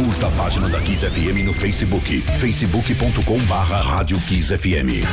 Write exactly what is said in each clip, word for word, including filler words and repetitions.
Curta a página da Kiss F M no Facebook, facebook ponto com barra Rádio Kiss F M.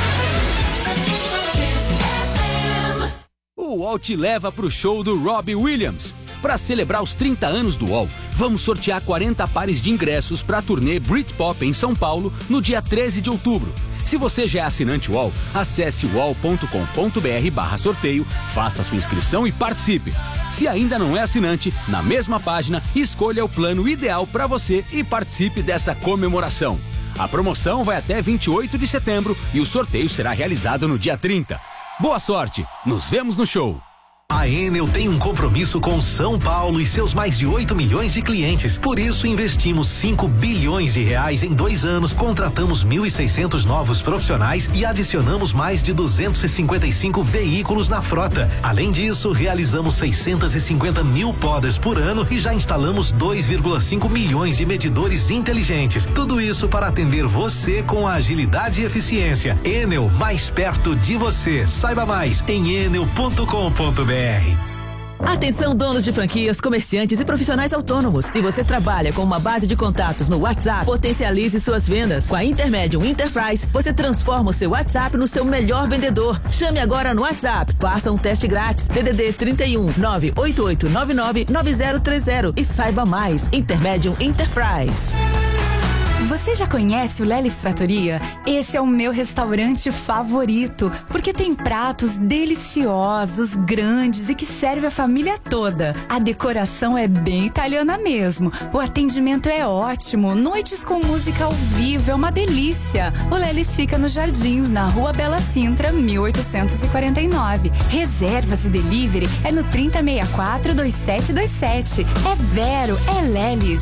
O U O L te leva pro show do Robbie Williams. Para celebrar os trinta anos do U O L, vamos sortear quarenta pares de ingressos para a turnê Britpop em São Paulo no dia treze de outubro. Se você já é assinante U O L, acesse uol ponto com ponto br barra sorteio, faça sua inscrição e participe. Se ainda não é assinante, na mesma página, escolha o plano ideal para você e participe dessa comemoração. A promoção vai até vinte e oito de setembro e o sorteio será realizado no dia trinta. Boa sorte! Nos vemos no show! A Enel tem um compromisso com São Paulo e seus mais de oito milhões de clientes. Por isso, investimos cinco bilhões de reais em dois anos, contratamos mil e seiscentos novos profissionais e adicionamos mais de duzentos e cinquenta e cinco veículos na frota. Além disso, realizamos seiscentos e cinquenta mil podas por ano e já instalamos dois vírgula cinco milhões de medidores inteligentes. Tudo isso para atender você com agilidade e eficiência. Enel, mais perto de você. Saiba mais em enel ponto com ponto br. Atenção, donos de franquias, comerciantes e profissionais autônomos. Se você trabalha com uma base de contatos no WhatsApp, potencialize suas vendas. Com a Intermedium Enterprise, você transforma o seu WhatsApp no seu melhor vendedor. Chame agora no WhatsApp. Faça um teste grátis. D D D trinta e um, nove oito oito nove nove nove zero três zero e saiba mais. Intermedium Enterprise. Você já conhece o Lelis Trattoria? Esse é o meu restaurante favorito, porque tem pratos deliciosos, grandes e que serve a família toda. A decoração é bem italiana mesmo. O atendimento é ótimo, noites com música ao vivo é uma delícia. O Lelis fica nos Jardins, na Rua Bela Sintra, mil oitocentos e quarenta e nove. Reservas e delivery é no trinta sessenta e quatro, vinte e sete vinte e sete. É Vero, é Lelis.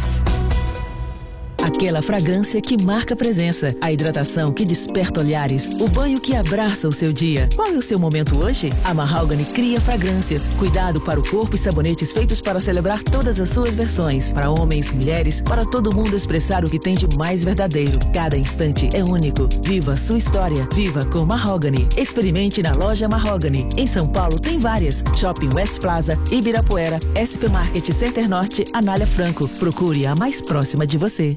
Aquela fragrância que marca presença, a hidratação que desperta olhares, o banho que abraça o seu dia. Qual é o seu momento hoje? A Mahogany cria fragrâncias, cuidado para o corpo e sabonetes feitos para celebrar todas as suas versões, para homens, mulheres, para todo mundo expressar o que tem de mais verdadeiro. Cada instante é único. Viva a sua história. Viva com Mahogany. Experimente na loja Mahogany. Em São Paulo tem várias. Shopping West Plaza, Ibirapuera, S P Market Center Norte, Anália Franco. Procure a mais próxima de você.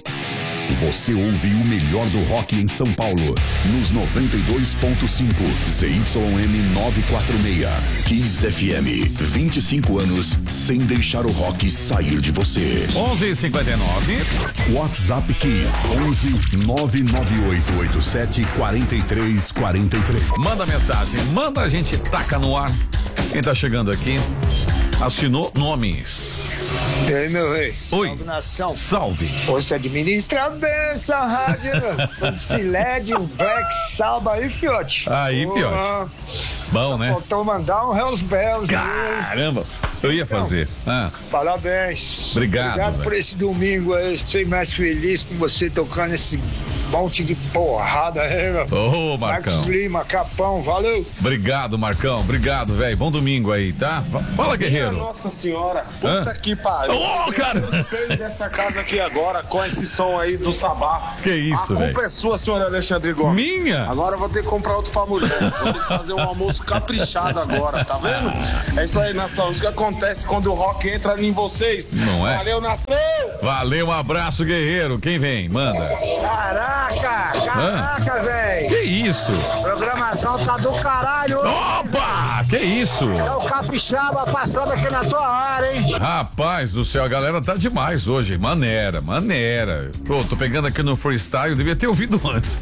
Você ouve o melhor do rock em São Paulo, nos noventa e dois ponto cinco, Z Y M novecentos e quarenta e seis, Kiss F M, vinte e cinco anos sem deixar o rock sair de você. onze e cinquenta e nove. WhatsApp Kiss, onze nove nove oito oito sete quatro três quatro três. Manda mensagem, manda, a gente taca no ar. Quem tá chegando aqui assinou nomes. E aí, meu rei? Oi. Salve, nação. Salve. Você administra bem essa rádio, meu. Ciled, um Black Salva aí, fiote. Aí, Boa. fiote. Bom, Só né? faltou mandar um Hells Bells. Caramba. Eu ia fazer. Ah. Parabéns. Obrigado. Obrigado véio. por esse domingo aí. Estou mais feliz com você tocando esse monte de porrada aí, meu. Ô, Marcão. Marcos Lima, Capão, valeu. Obrigado, Marcão. Obrigado, velho. Bom domingo aí, tá? Fala, guerreiro. Nossa senhora. Puta Hã? que pariu. Ô, oh, cara. Eu espelho dessa casa aqui agora com esse som aí do Sabá. Que isso, velho? A culpa é sua, senhora Alexandre Gomes. Minha? Agora eu vou ter que comprar outro pra mulher. Vou ter que fazer um almoço caprichado agora, tá vendo? É isso aí, nação. Isso que acontece quando o rock entra em vocês. Não é? Valeu, nação. Valeu, um abraço, guerreiro. Quem vem? Manda. Caraca, caraca, velho. Que isso? Programação tá do caralho. Opa! Que isso? É o Capixaba passando aqui na tua área, hein? Rapaz do céu, a galera tá demais hoje. Maneira, maneira. Pô, tô pegando aqui no freestyle, eu devia ter ouvido antes.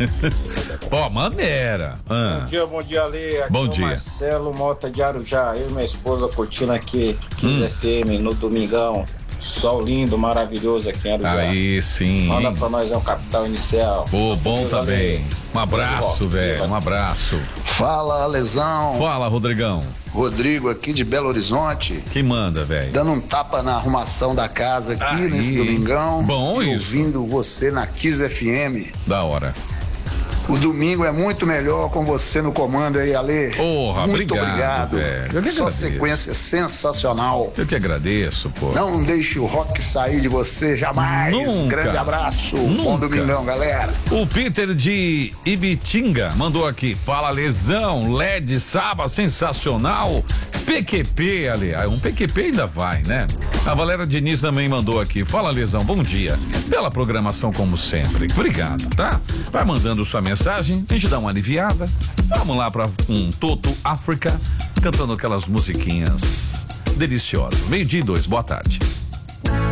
Ó, maneira. Ah. Bom dia, bom dia, Ale. Aqui Bom é o dia. Marcelo Mota de Arujá. Eu e minha esposa curtindo aqui, Kiss Hum. F M, no domingão. Sol lindo, maravilhoso aqui em Arujá. Aí sim. Manda pra nós, é um capital inicial. Pô, bom Deus também. Ale. Um abraço, velho. Um abraço. Fala, Alesão. Fala, Rodrigão. Rodrigo aqui de Belo Horizonte. Quem manda, velho? Dando um tapa na arrumação da casa aqui Aí. nesse domingão. Bom e isso. ouvindo você na Kiss F M. Da hora. O domingo é muito melhor com você no comando aí, Ale. Porra, muito obrigado. obrigado. Eu que Sua agradeço. sequência sensacional. Eu que agradeço, pô. Não deixe o rock sair de você jamais. Nunca. Grande abraço. Nunca. Bom domingão, galera. O Peter de Ibitinga mandou aqui. Fala, Lesão, L E D, Saba, sensacional. P Q P, ali. Ah, um P Q P ainda vai, né? A Valéria Diniz também mandou aqui. Fala, Lesão, bom dia. Pela programação, como sempre. Obrigado, tá? Vai mandando sua mensagem, a gente dá uma aliviada. Vamos lá para um Toto África, cantando aquelas musiquinhas deliciosas. Meio-dia e dois, boa tarde.